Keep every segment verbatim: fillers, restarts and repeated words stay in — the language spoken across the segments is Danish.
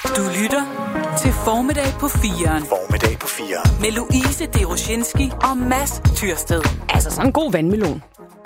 Du lytter til Formiddag på firen. Formiddag på firen. Med Louise Deroshinski og Mads Tyrsted. Altså sådan en god vandmelon.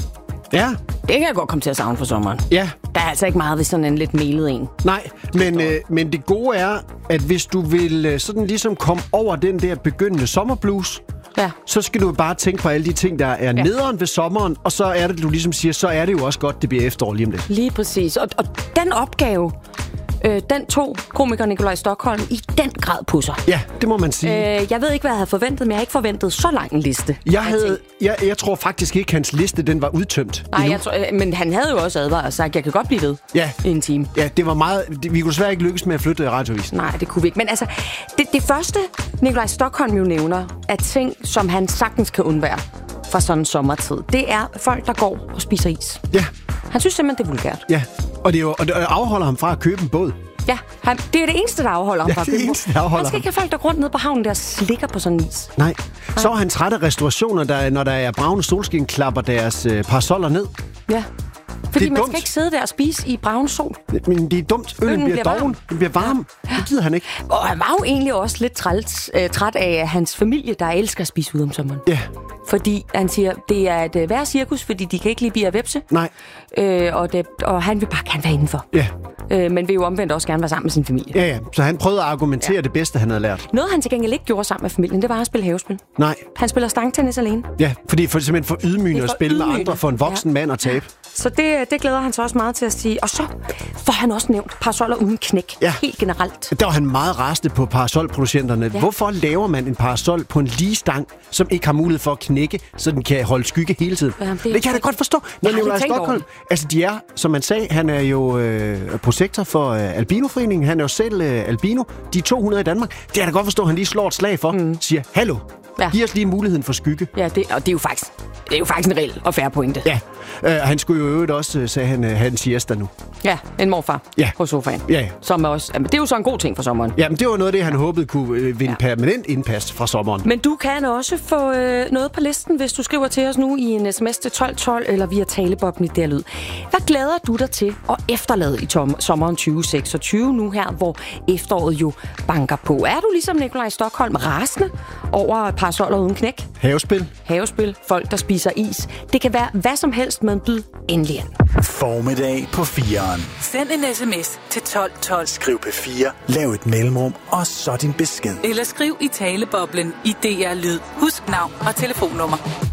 Ja. Det kan jeg godt komme til at savne for sommeren. Ja. Der er altså ikke meget ved sådan en lidt melet en. Nej, men, øh, men det gode er, at hvis du vil øh, sådan ligesom komme over den der begyndende sommerblues, ja. så skal du bare tænke på alle de ting, der er ja. nederen ved sommeren, og så er det, du ligesom siger, så er det jo også godt, det bliver efterår lige om lidt. Lige præcis. Og, og den opgave, øh, den tog komiker Nikolaj Stokholm i den grad på sig. Ja, det må man sige. Øh, jeg ved ikke, hvad jeg havde forventet, men jeg har ikke forventet så lang en liste. Jeg, havde, jeg, jeg tror faktisk ikke, hans liste den var udtømt. Nej, jeg tror, øh, men han havde jo også advaret og sagt, at jeg kan godt blive ved ja. i en time. Ja, det var meget... Det, vi kunne desværre ikke lykkes med at flytte radioavisen. Nej, det kunne vi ikke. Men altså, det, det første, Nikolaj Stokholm jo nævner, er ting, som han sagtens kan undvære fra sådan en sommertid. Det er folk, der går og spiser is. Ja. Han synes simpelthen, det er vulgært. Ja, og det, er jo, og det afholder ham fra at købe en båd. Ja, han, det er det eneste, der afholder ham ja, fra at købe en båd. Han skal ikke have folk, der går rundt ned på havnen der og slikker på sådan en is. Nej. Nej. Så er han træt af restaurationer, der, når der er braune solskin, klapper deres øh, parasoller ned. Ja. Fordi man dumt. skal ikke sidde der og spise i braun sol. Men det er dumt. Øllen, Øllen bliver, bliver doven. Den bliver varm. Ja. Det gider han ikke. Og han var jo egentlig også lidt træls, øh, træt af hans familie, der elsker at spise ud om sommeren. Ja. Fordi han siger, det er et øh, værre cirkus, fordi de kan ikke lide bier og vepse. Nej. Øh, og, det, og han vil bare gerne være indenfor. Ja. Øh, men vil jo omvendt også gerne være sammen med sin familie. Ja, ja. Så han prøvede at argumentere ja. det bedste, han havde lært. Noget, han til gengæld ikke gjorde sammen med familien, det var at spille havespil. Nej. Han spiller stangtennis alene. Ja, fordi for simpelthen for ydmygende at spille ydmygende. med andre for en voksen ja. mand at tabe. Så det, det glæder han sig også meget til at sige. Og så får han også nævnt parasoller uden knæk. Ja. Helt generelt. Der var han meget rasende på parasolproducenterne. Ja. Hvorfor laver man en parasol på en lige stang, som ikke har mulighed for at knække, så den kan holde skygge hele tiden? Ja, det, det kan jeg da godt forstå. Når Nikolaj Stokholm, altså de er, som man sagde, han er jo øh, prosektor for øh, Albinoforeningen. Han er jo selv øh, albino. De er to hundrede i Danmark. Det kan jeg da godt forstå, at han lige slår et slag for. Mm. Siger, hallo, ja. giv os lige muligheden for skygge. Ja, det, og det er jo faktisk, det er jo faktisk en reel og fair pointe. Ja, øh, han skulle jo øvrigt også, sagde han, have en siesta nu. Ja, en morfar ja. på sofaen. Ja, ja. Som også, jamen, det er jo så en god ting for sommeren. Ja, men det var noget af det, han håbede kunne øh, vinde ja. permanent indpas fra sommeren. Men du kan også få øh, noget på listen, hvis du skriver til os nu i en sms til tolv tolv eller via talebobben i D R Lyd. Hvad glæder du dig til at efterlade i tom- sommeren tyve seksogtyve nu her, hvor efteråret jo banker på? Er du ligesom Nikolaj Stokholm rasende over parasoller uden knæk? Havespil. Havespil. Folk, der spiser is. Det kan være hvad som helst, men byd endelig ind. Formiddag på firen. Send en sms til tolv tolv. Skriv P fire, lav et mellemrum, og så din besked. Eller skriv i taleboblen i D R Lyd. Husk navn og telefonnummer.